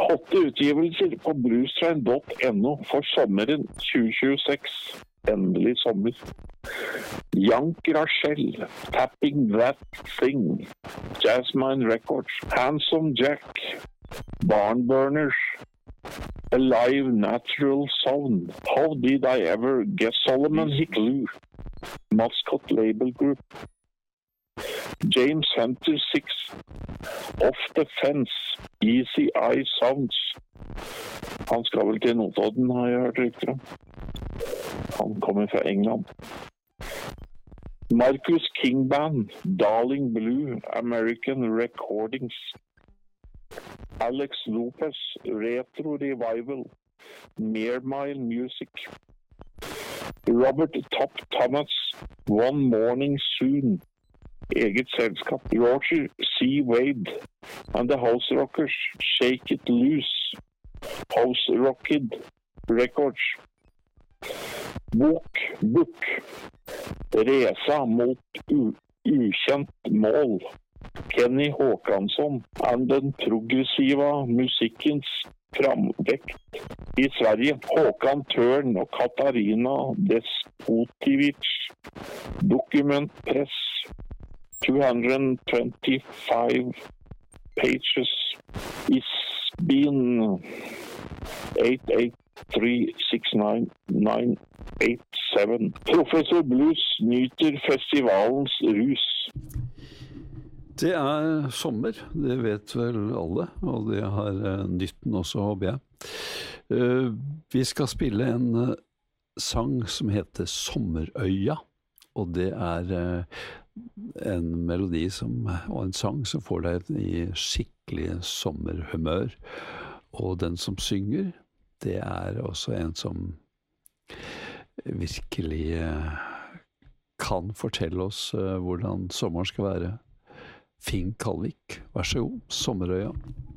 8 utgivelser på bluestrain.no for sommeren 2026. Endelig sommer. Young Rachel, Tapping That Thing, Jasmine Records, Handsome Jack, Barnburners, Alive Natural Sound, How Did I Ever Get Solomon Hickloo, Mascot Label Group, James Hunter 6, Off the Fence, Easy Eye Sounds. Han skal vel til Notodden, har jeg hørt rykter om. Han kommer fra England. Marcus King Band, Darling Blue, American Recordings. Alex Lopez, Retro Revival, Meermile Music. Robert Top Thomas, One Morning Soon, eget selskap. Roger C. Wade and the House Rockers, Shake It Loose, House Rocked Records. Book, Resa mot ukjent mål. Kenny Håkansson and den progressiva musikkens framvekt i Sverige. Håkan Törn og Katarina Despotivic. Document Press. 225 pages. Isbin 88369987. Professor Blues nyter festivalens rus. Det sommer, det vet vel alle, og det har nytten også, håper jeg. Vi skal spille en sang som heter Sommerøya, og det en melodi og en sang som får deg i skikkelig sommerhumør. Og den som synger, det også en som virkelig kan fortelle oss hvordan sommeren skal være. Finn Kalvik, vær så god, Sommerøya.